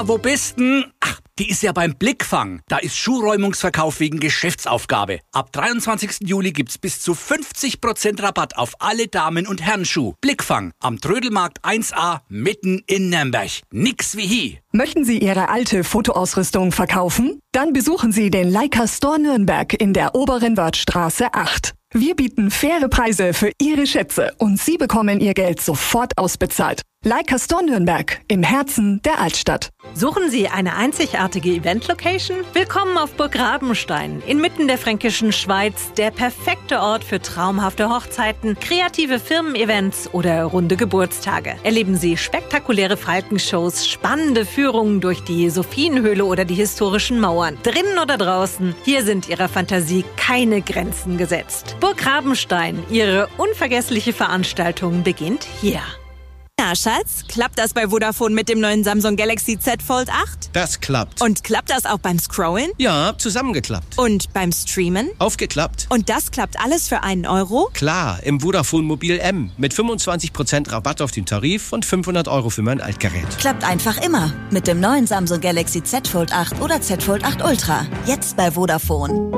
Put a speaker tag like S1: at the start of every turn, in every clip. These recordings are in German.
S1: Mama, wo bist denn? Ach, die ist ja beim Blickfang. Da ist Schuhräumungsverkauf wegen Geschäftsaufgabe. Ab 23. Juli gibt's bis zu 50% Rabatt auf alle Damen- und Herrenschuh. Blickfang am Trödelmarkt 1a mitten in Nürnberg. Nix wie hier.
S2: Möchten Sie Ihre alte Fotoausrüstung verkaufen? Dann besuchen Sie den Leica Store Nürnberg in der Oberen Wörthstraße 8. Wir bieten faire Preise für Ihre Schätze und Sie bekommen Ihr Geld sofort ausbezahlt. Leica Store Nürnberg im Herzen der Altstadt.
S3: Suchen Sie eine einzigartige Event-Location? Willkommen auf Burg Rabenstein, inmitten der fränkischen Schweiz, der perfekte Ort für traumhafte Hochzeiten, kreative Firmen-Events oder runde Geburtstage. Erleben Sie spektakuläre Falkenshows, spannende Führungen durch die Sophienhöhle oder die historischen Mauern. Drinnen oder draußen, hier sind Ihrer Fantasie keine Grenzen gesetzt. Burg Rabenstein, Ihre unvergessliche Veranstaltung beginnt hier.
S4: Na, Schatz, klappt das bei Vodafone mit dem neuen Samsung Galaxy Z Fold 8?
S5: Das klappt.
S4: Und klappt das auch beim Scrollen?
S5: Ja, zusammengeklappt.
S4: Und beim Streamen?
S5: Aufgeklappt.
S4: Und das klappt alles für einen Euro?
S5: Klar, im Vodafone Mobil M mit 25% Rabatt auf den Tarif und 500 € für mein Altgerät.
S6: Klappt einfach immer mit dem neuen Samsung Galaxy Z Fold 8 oder Z Fold 8 Ultra. Jetzt bei Vodafone.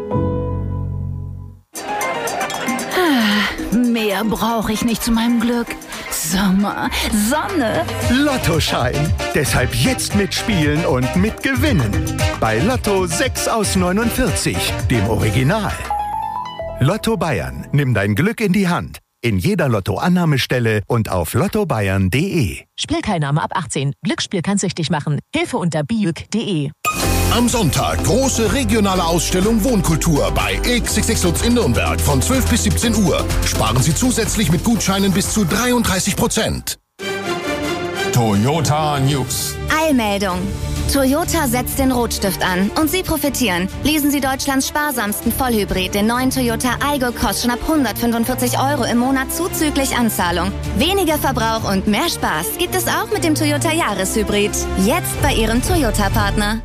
S7: Mehr brauche ich nicht zu meinem Glück. Sommer, Sonne.
S8: Lottoschein. Deshalb jetzt mitspielen und mitgewinnen. Bei Lotto 6 aus 49, dem Original. Lotto Bayern. Nimm dein Glück in die Hand. In jeder Lottoannahmestelle und auf lottobayern.de.
S9: Spielteilnahme ab 18. Glücksspiel kann süchtig machen. Hilfe unter biüg.de.
S10: Am Sonntag große regionale Ausstellung Wohnkultur bei XXX Lutz in Nürnberg von 12 bis 17 Uhr. Sparen Sie zusätzlich mit Gutscheinen bis zu 33%.
S11: Toyota News.
S12: Eilmeldung. Toyota setzt den Rotstift an und Sie profitieren. Lesen Sie Deutschlands sparsamsten Vollhybrid, den neuen Toyota Aygo, kostet schon ab 145 € im Monat zuzüglich Anzahlung. Weniger Verbrauch und mehr Spaß gibt es auch mit dem Toyota Jahreshybrid. Jetzt bei Ihrem Toyota-Partner.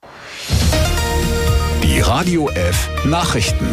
S13: Die Radio F Nachrichten.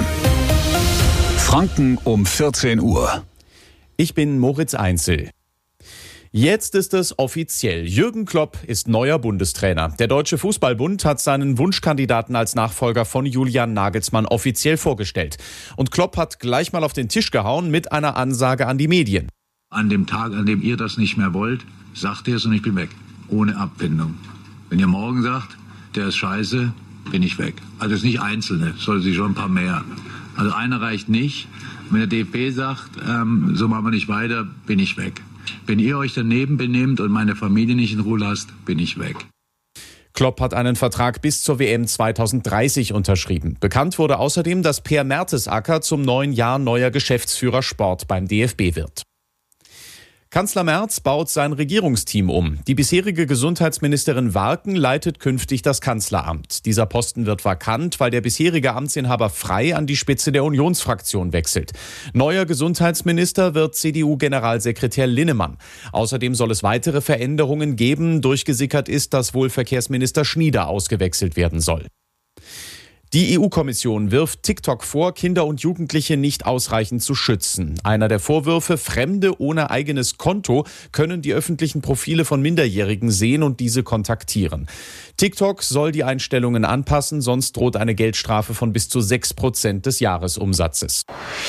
S13: Franken um 14 Uhr.
S14: Ich bin Moritz Einzel. Jetzt ist es offiziell. Jürgen Klopp ist neuer Bundestrainer. Der Deutsche Fußballbund hat seinen Wunschkandidaten als Nachfolger von Julian Nagelsmann offiziell vorgestellt. Und Klopp hat gleich mal auf den Tisch gehauen mit einer Ansage an die Medien.
S15: An dem Tag, an dem ihr das nicht mehr wollt, sagt ihr es und ich bin weg. Ohne Abfindung. Wenn ihr morgen sagt, der ist scheiße, bin ich weg. Also es ist nicht Einzelne, es sollte sich schon ein paar mehr. Also einer reicht nicht. Wenn der DFB sagt, so machen wir nicht weiter, bin ich weg. Wenn ihr euch daneben benehmt und meine Familie nicht in Ruhe lasst, bin ich weg.
S14: Klopp hat einen Vertrag bis zur WM 2030 unterschrieben. Bekannt wurde außerdem, dass Per Mertesacker zum neuen Jahr neuer Geschäftsführer Sport beim DFB wird. Kanzler Merz baut sein Regierungsteam um. Die bisherige Gesundheitsministerin Warken leitet künftig das Kanzleramt. Dieser Posten wird vakant, weil der bisherige Amtsinhaber Frey an die Spitze der Unionsfraktion wechselt. Neuer Gesundheitsminister wird CDU-Generalsekretär Linnemann. Außerdem soll es weitere Veränderungen geben. Durchgesickert ist, dass wohl Verkehrsminister Schnieder ausgewechselt werden soll. Die EU-Kommission wirft TikTok vor, Kinder und Jugendliche nicht ausreichend zu schützen. Einer der Vorwürfe: Fremde ohne eigenes Konto können die öffentlichen Profile von Minderjährigen sehen und diese kontaktieren. TikTok soll die Einstellungen anpassen, sonst droht eine Geldstrafe von bis zu 6% des Jahresumsatzes.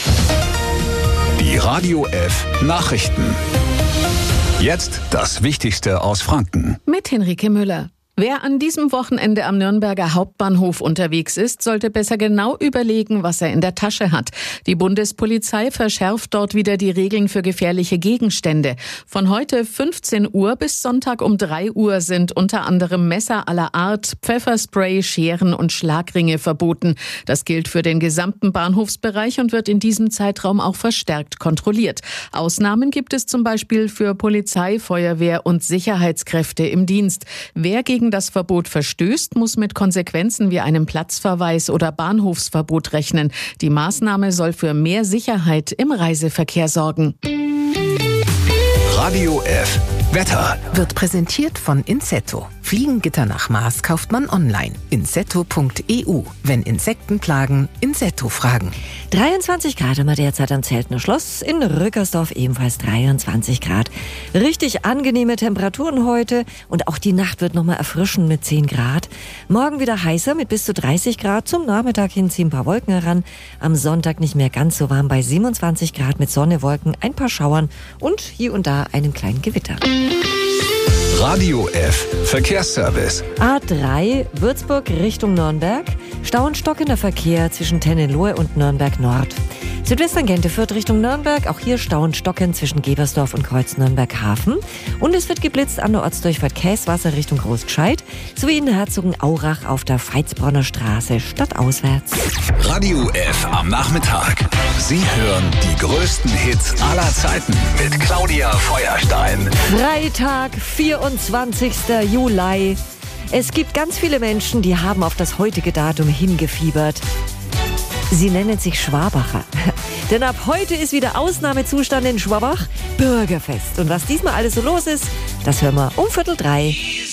S13: Die Radio F Nachrichten. Jetzt das Wichtigste aus Franken.
S16: Mit Henrike Müller. Wer an diesem Wochenende am Nürnberger Hauptbahnhof unterwegs ist, sollte besser genau überlegen, was er in der Tasche hat. Die Bundespolizei verschärft dort wieder die Regeln für gefährliche Gegenstände. Von heute 15 Uhr bis Sonntag um 3 Uhr sind unter anderem Messer aller Art, Pfefferspray, Scheren und Schlagringe verboten. Das gilt für den gesamten Bahnhofsbereich und wird in diesem Zeitraum auch verstärkt kontrolliert. Ausnahmen gibt es zum Beispiel für Polizei, Feuerwehr und Sicherheitskräfte im Dienst. Wer gegen das Verbot verstößt, muss mit Konsequenzen wie einem Platzverweis oder Bahnhofsverbot rechnen. Die Maßnahme soll für mehr Sicherheit im Reiseverkehr sorgen.
S13: Radio F Wetter
S9: wird präsentiert von Inzetto.
S11: Fliegengitter nach Maß kauft man online. Insetto.eu. Wenn Insekten plagen, Insetto fragen.
S17: 23 Grad haben wir derzeit am Zeltner Schloss. In Rückersdorf ebenfalls 23 Grad. Richtig angenehme Temperaturen heute. Und auch die Nacht wird nochmal erfrischen mit 10 Grad. Morgen wieder heißer mit bis zu 30 Grad. Zum Nachmittag hin ziehen ein paar Wolken heran. Am Sonntag nicht mehr ganz so warm bei 27 Grad mit Sonne, Wolken, ein paar Schauern und hier und da einem kleinen Gewitter.
S13: Radio F Verkehrsservice.
S17: A3 Würzburg Richtung Nürnberg. Stau und stockender Verkehr zwischen Tennenlohe und Nürnberg Nord. Südwesttangente Fürth Richtung Nürnberg. Auch hier Stau und Stocken zwischen Gebersdorf und Kreuz Nürnberg Hafen. Und es wird geblitzt an der Ortsdurchfahrt Käswasser Richtung Großgscheid sowie in Herzogenaurach auf der Veitsbronner Straße stadtauswärts.
S13: Radio F am Nachmittag. Sie hören die größten Hits aller Zeiten mit Claudia Feuerstein.
S17: Freitag, 24. Juli. Es gibt ganz viele Menschen, die haben auf das heutige Datum hingefiebert. Sie nennen sich Schwabacher. Denn ab heute ist wieder Ausnahmezustand in Schwabach, Bürgerfest. Und was diesmal alles so los ist, das hören wir um 14:45.